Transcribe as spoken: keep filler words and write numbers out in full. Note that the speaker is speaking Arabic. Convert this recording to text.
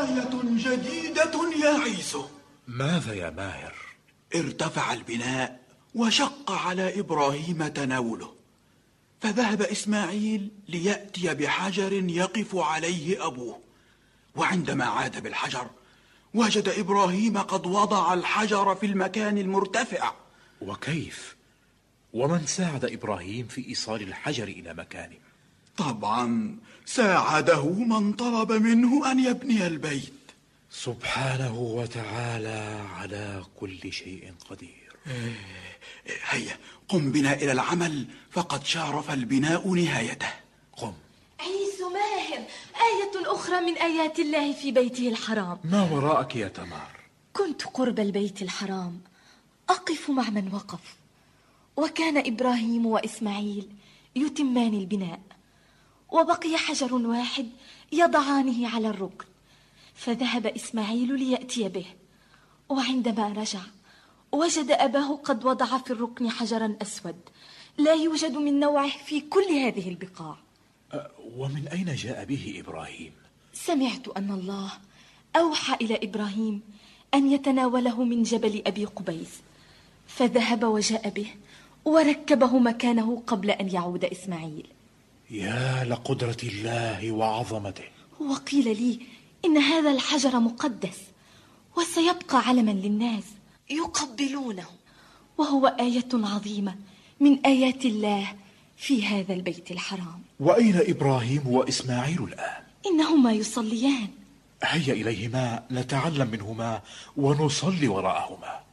آية جديدة يا عيسو. ماذا يا ماهر؟ ارتفع البناء وشق على إبراهيم تناوله، فذهب إسماعيل ليأتي بحجر يقف عليه أبوه، وعندما عاد بالحجر وجد إبراهيم قد وضع الحجر في المكان المرتفع. وكيف؟ ومن ساعد إبراهيم في إيصال الحجر إلى مكانه؟ طبعا ساعده من طلب منه أن يبني البيت. سبحانه وتعالى على كل شيء قدير. هيا قم بنا إلى العمل، فقد شارف البناء نهايته. قم. عيسو ماهر، آية أخرى من آيات الله في بيته الحرام. ما وراءك يا تمار؟ كنت قرب البيت الحرام أقف مع من وقف، وكان إبراهيم وإسماعيل يتمان البناء، وبقي حجر واحد يضعانه على الركن، فذهب إسماعيل ليأتي به، وعندما رجع وجد أباه قد وضع في الركن حجرا أسود لا يوجد من نوعه في كل هذه البقاع. أه ومن أين جاء به إبراهيم؟ سمعت أن الله أوحى إلى إبراهيم أن يتناوله من جبل أبي قبيس، فذهب وجاء به وركبه مكانه قبل أن يعود إسماعيل. يا لقدرة الله وعظمته. وقيل لي إن هذا الحجر مقدس وسيبقى علما للناس يقبلونه، وهو آية عظيمة من آيات الله في هذا البيت الحرام. وأين إبراهيم وإسماعيل الآن؟ إنهما يصليان. هيا إليهما نتعلم منهما ونصلي وراءهما.